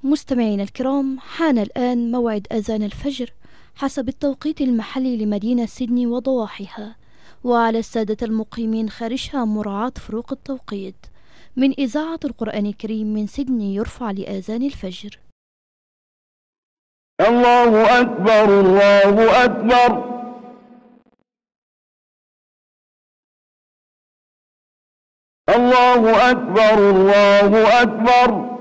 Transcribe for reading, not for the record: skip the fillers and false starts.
مستمعينا الكرام، حان الآن موعد أذان الفجر حسب التوقيت المحلي لمدينة سيدني وضواحيها، وعلى السادة المقيمين خارجها مراعاة فروق التوقيت. من إذاعة القرآن الكريم من سيدني يرفع لآذان الفجر. الله أكبر الله أكبر. الله أكبر الله أكبر.